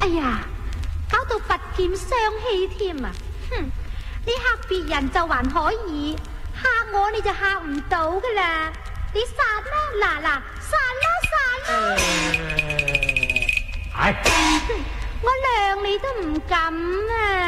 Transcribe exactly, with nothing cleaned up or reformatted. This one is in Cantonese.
呀，搞到拔劍傷氣添啊！哼，你嚇別人就還可以，嚇我你就嚇唔到噶啦！你殺啦，嗱嗱，殺啦殺啦！ 係， 我諒你都唔敢啊！